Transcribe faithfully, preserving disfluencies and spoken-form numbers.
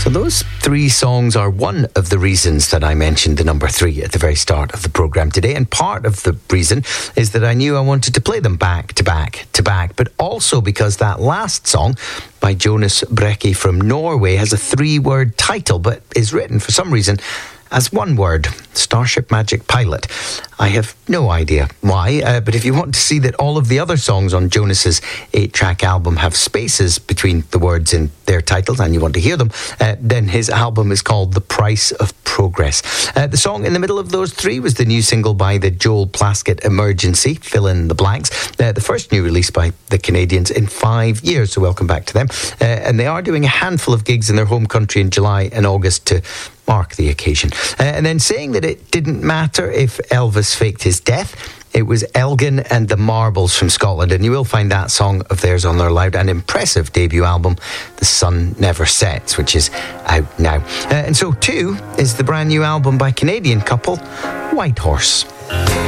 So those three songs are one of the reasons that I mentioned the number three at the very start of the programme today. And part of the reason is that I knew I wanted to play them back to back to back, but also because that last song by Jonas Brekke from Norway has a three-word title, but is written for some reason as one word, Starship Magic Pilot. I have no idea why, uh, but if you want to see that all of the other songs on Jonas's eight-track album have spaces between the words in their titles, and you want to hear them, uh, then his album is called The Price of Progress. Uh, the song in the middle of those three was the new single by the Joel Plaskett, Emergency, Fill in the Blanks, uh, the first new release by the Canadians in five years, so welcome back to them. Uh, and they are doing a handful of gigs in their home country in July and August to mark the occasion. Uh, and then saying that it didn't matter if Elvis faked his death, it was Elgin and the Marbles from Scotland, and you will find that song of theirs on their loud and impressive debut album, The Sun Never Sets, which is out now. Uh, and so too is the brand new album by Canadian couple Whitehorse.